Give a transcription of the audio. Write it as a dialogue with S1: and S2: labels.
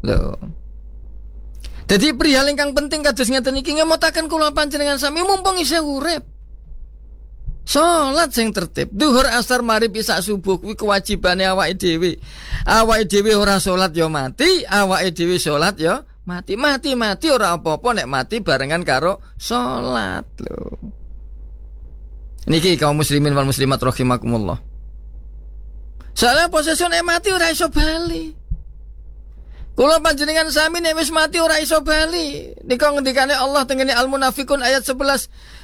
S1: Lho. Dadi perihal ingkang penting kados ngeten iki ngemotaken kula panjenengan sami mumpung isih urip. Salat sing tertib, duhur asar maghrib isya subuh kuwi kewajibane awake dhewe. Awake dhewe ora salat ya mati, awake dhewe salat ya mati ora apa-apa nek mati barengan karo salat lho. Niki kaum muslimin wal muslimat rahimakumullah. Soalnya posisi nek mati ora iso bali. Kula panjenengan sami nek wis mati ora iso bali. Nika ngendikane Allah tengene Al Munafiqun ayat 11,